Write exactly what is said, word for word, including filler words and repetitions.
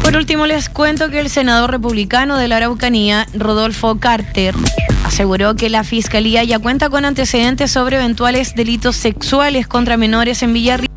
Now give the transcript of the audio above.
Por último, les cuento que el senador republicano de la Araucanía, Rodolfo Carter, aseguró que la Fiscalía ya cuenta con antecedentes sobre eventuales delitos sexuales contra menores en Villarrica